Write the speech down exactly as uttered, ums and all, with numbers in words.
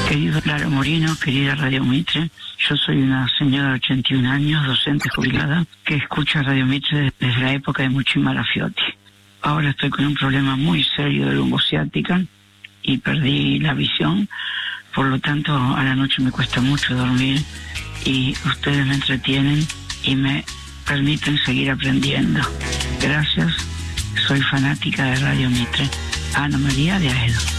Querido Lara Moreno, querida Radio Mitre, yo soy una señora de ochenta y un años, docente jubilada, que escucha Radio Mitre desde la época de Mucho Malafiotti. Ahora estoy con un problema muy serio de lumbociática y perdí la visión, por lo tanto a la noche me cuesta mucho dormir y ustedes me entretienen y me permiten seguir aprendiendo. Gracias, soy fanática de Radio Mitre. Ana María de Aedo.